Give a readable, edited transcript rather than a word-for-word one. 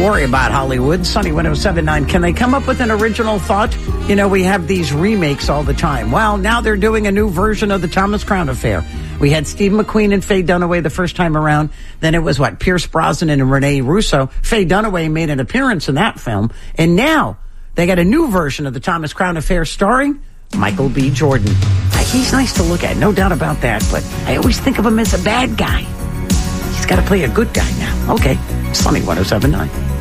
worry about Hollywood. Sunny 107.9. Can they come up with an original thought? You know, we have these remakes all the time. Well, now they're doing a new version of the Thomas Crown Affair. We had Steve McQueen and Faye Dunaway the first time around. Then it was, Pierce Brosnan and Rene Russo. Faye Dunaway made an appearance in that film. And now they got a new version of the Thomas Crown Affair starring Michael B. Jordan. He's nice to look at, no doubt about that. But I always think of him as a bad guy. He's got to play a good guy now. Okay, Sunny 107.9.